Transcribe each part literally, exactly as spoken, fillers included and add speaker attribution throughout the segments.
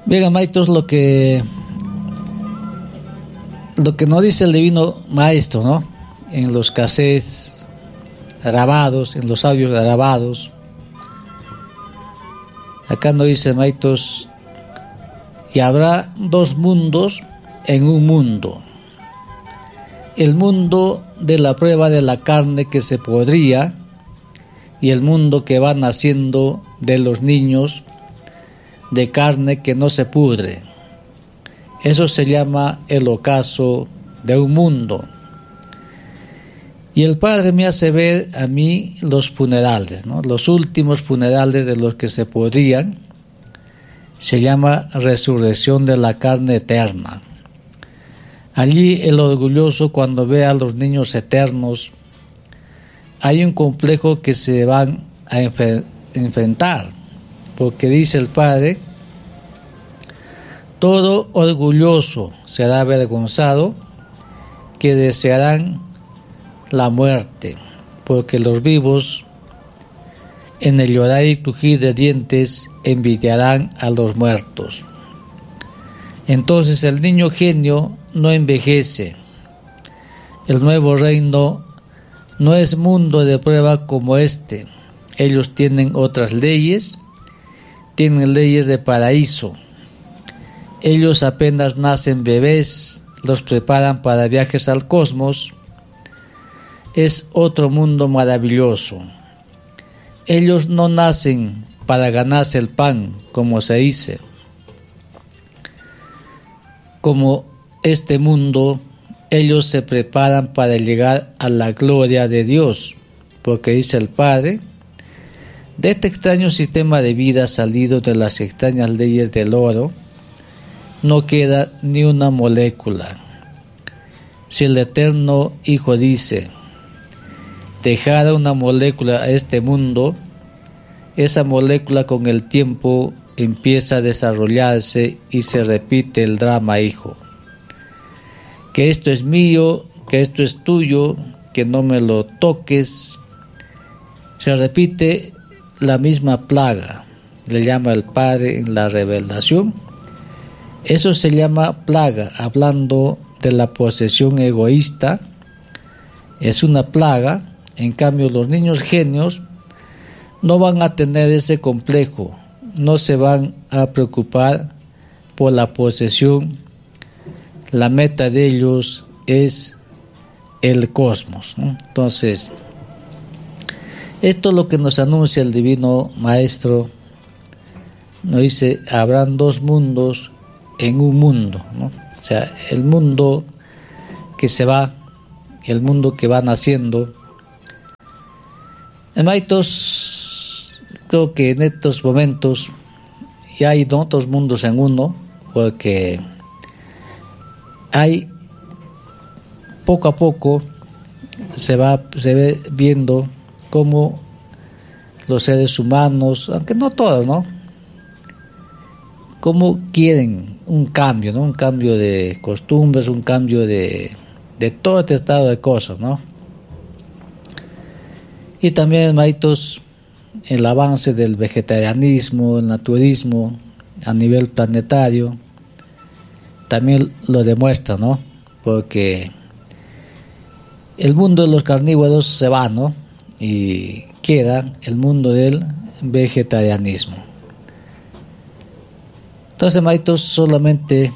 Speaker 1: Bien, maitos, lo que lo que nos dice el Divino Maestro, ¿no? En los cassettes grabados, en los audios grabados. Acá nos dice, maitos, que habrá dos mundos en un mundo. El mundo de la prueba de la carne que se podría y el mundo que va naciendo de los niños de carne que no se pudre. Eso se llama el ocaso de un mundo. Y el Padre me hace ver a mí los funerales, ¿no? Los últimos funerales de los que se podrían. Se llama resurrección de la carne eterna. Allí el orgulloso, cuando ve a los niños eternos, hay un complejo que se van a enfer- enfrentar. Porque dice el Padre, todo orgulloso será avergonzado, que desearán la muerte, porque los vivos en el llorar y crujir de dientes envidiarán a los muertos. Entonces el niño genio no envejece. El nuevo reino no es mundo de prueba como este. Ellos tienen otras leyes, tienen leyes de paraíso. Ellos apenas nacen bebés, los preparan para viajes al cosmos. Es otro mundo maravilloso. Ellos no nacen para ganarse el pan, como se dice. Como este mundo, ellos se preparan para llegar a la gloria de Dios, porque dice el Padre, de este extraño sistema de vida salido de las extrañas leyes del oro, no queda ni una molécula. Si el eterno Hijo dice, dejar una molécula a este mundo, esa molécula con el tiempo empieza a desarrollarse y se repite el drama, hijo. Que esto es mío, que esto es tuyo, que no me lo toques. Se repite la misma plaga, le llama el Padre en la revelación. Eso se llama plaga, hablando de la posesión egoísta. Es una plaga. En cambio, los niños genios no van a tener ese complejo, no se van a preocupar por la posesión. La meta de ellos es el cosmos, ¿no? Entonces, esto es lo que nos anuncia el Divino Maestro. Nos dice, habrán dos mundos en un mundo, ¿no? O sea, el mundo que se va, el mundo que va naciendo. Hermanitos, creo que en estos momentos ya hay, ¿no?, dos mundos en uno, porque hay poco a poco se va se ve viendo cómo los seres humanos, aunque no todos, ¿no?, cómo quieren un cambio, ¿no?, un cambio de costumbres, un cambio de, de todo este estado de cosas, ¿no? Y también, hermanitos, el avance del vegetarianismo, el naturismo a nivel planetario, también lo demuestra, ¿no? Porque el mundo de los carnívoros se va, ¿no? Y queda el mundo del vegetarianismo. Entonces, hermanitos, solamente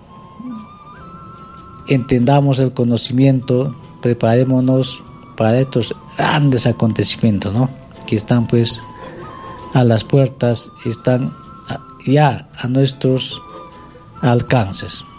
Speaker 1: entendamos el conocimiento, preparémonos para estos grandes acontecimientos, ¿no?, que están pues a las puertas, están ya a nuestros alcances.